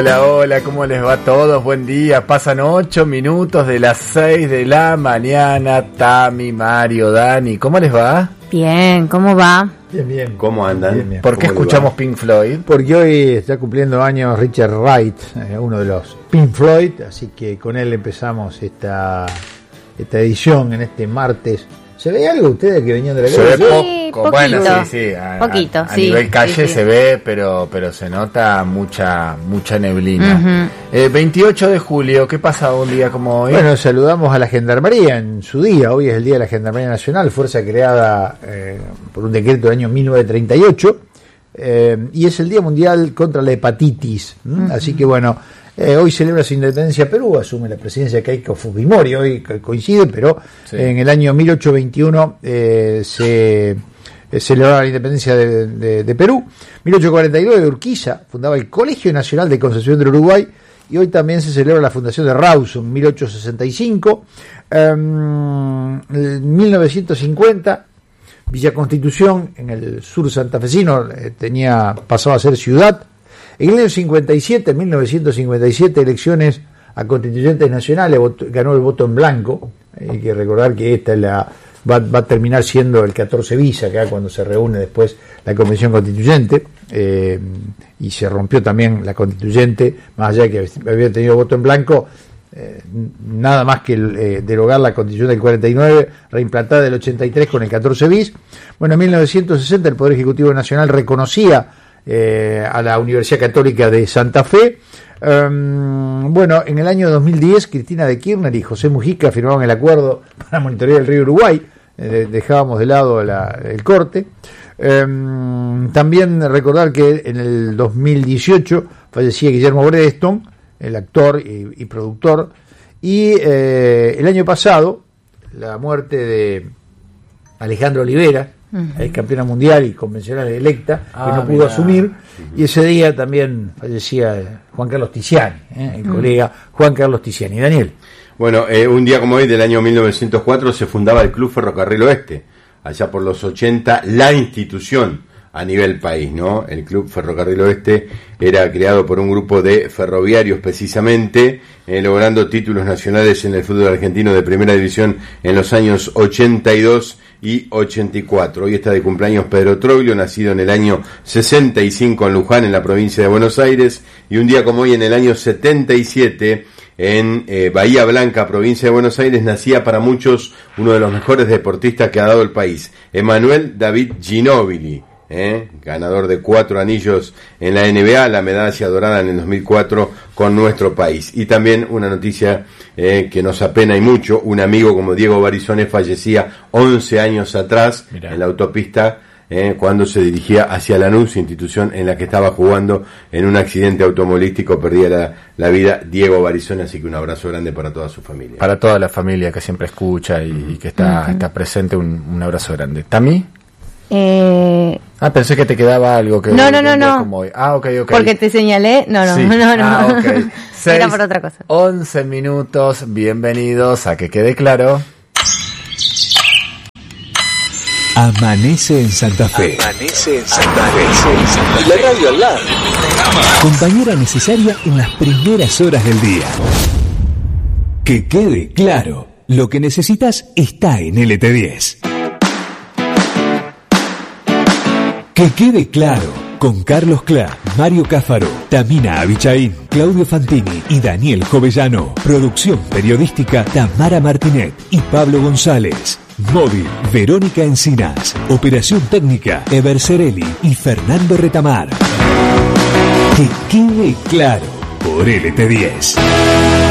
Hola, hola, ¿cómo les va a todos? Buen día, pasan 8 minutos de las 6 de la mañana. Tami, Mario, Dani, ¿cómo les va? Bien, ¿cómo va? Bien, bien. ¿Cómo andan? Bien, bien. ¿Por qué escuchamos Pink Floyd? Porque hoy está cumpliendo años Richard Wright, uno de los Pink Floyd, así que con él empezamos esta edición en este martes. ¿Se ve algo ustedes que venían de la Se calle? ve poco, bueno, sí, poquito, a nivel calle sí. Se ve, pero se nota mucha neblina. 28 de julio, ¿qué pasa un día como hoy? Bueno, saludamos a la Gendarmería en su día. Hoy es el Día de la Gendarmería Nacional, fuerza creada por un decreto del año 1938, y es el Día Mundial contra la Hepatitis. Así que bueno, hoy celebra su independencia Perú, asume la presidencia Keiko Fujimori, hoy coincide, pero sí. En el año 1821 se celebraba la independencia de Perú. 1849 Urquiza fundaba el Colegio Nacional de Concepción del Uruguay, y hoy también se celebra la fundación de Rawson, 1865. 1950 Villa Constitución, en el sur santafesino, pasaba a ser ciudad. En el año 1957, elecciones a constituyentes nacionales, ganó el voto en blanco. Hay que recordar que esta va a terminar siendo el 14 bis acá cuando se reúne después la Convención Constituyente, y se rompió también la Constituyente, más allá de que había tenido voto en blanco, nada más que derogar la Constitución del 49, reimplantada del 83 con el 14 bis. Bueno, en 1960 el Poder Ejecutivo Nacional reconocía a la Universidad Católica de Santa Fe. Bueno, en el año 2010 Cristina de Kirchner y José Mujica firmaron el acuerdo para monitorear el río Uruguay. Dejábamos de lado el corte. También recordar que en el 2018 fallecía Guillermo Bredeston, el actor y productor, y el año pasado la muerte de Alejandra Olivera, el campeona mundial y convencional electa, que no pudo asumir, y ese día también fallecía Juan Carlos Tiziani, el colega Juan Carlos Tiziani. Daniel. Bueno, un día como hoy del año 1904 se fundaba el Club Ferrocarril Oeste, allá por los 80, la institución a nivel país, ¿no? El Club Ferrocarril Oeste era creado por un grupo de ferroviarios precisamente, logrando títulos nacionales en el fútbol argentino de primera división en los años 82 y 84. Hoy está de cumpleaños Pedro Troglio, nacido en el año 65 en Luján, en la provincia de Buenos Aires, y un día como hoy en el año 77 en Bahía Blanca, provincia de Buenos Aires, nacía para muchos uno de los mejores deportistas que ha dado el país, Emanuel David Ginóbili, ganador de 4 anillos en la NBA, la medalla dorada en el 2004 con nuestro país. Y también una noticia que nos apena y mucho: un amigo como Diego Barizone fallecía 11 años atrás. Mirá. En la autopista cuando se dirigía hacia Lanús, institución en la que estaba jugando. En un accidente automovilístico perdía la vida Diego Barizone, así que un abrazo grande para toda su familia. Para toda la familia que siempre escucha y que está presente, un abrazo grande. ¿Tami? Pensé que te quedaba algo que no. Como hoy. Okay. Porque te señalé. No. Okay. Era por otra cosa. 11 minutos, bienvenidos a Que Quede Claro. Amanece en Santa Fe. Y la radio al lado. Compañera necesaria en las primeras horas del día. Que quede claro, lo que necesitas está en LT10. Que quede claro, con Carlos Clá, Mario Cáfaro, Tamina Abichaín, Claudio Fantini y Daniel Jovellano. Producción periodística Tamara Martinet y Pablo González. Móvil, Verónica Encinas. Operación técnica, Eber Cerelli y Fernando Retamar. Que quede claro, por LT10.